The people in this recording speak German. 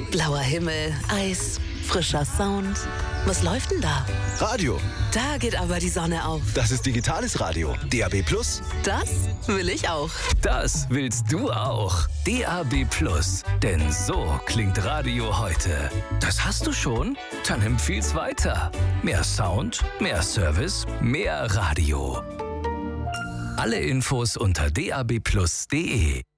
Blauer Himmel, Eis, frischer Sound. Was läuft denn da? Radio. Da geht aber die Sonne auf. Das ist digitales Radio. DAB+. Das will ich auch. Das willst du auch. DAB+. Denn so klingt Radio heute. Das hast du schon? Dann empfiehl's weiter. Mehr Sound, mehr Service, mehr Radio. Alle Infos unter dabplus.de.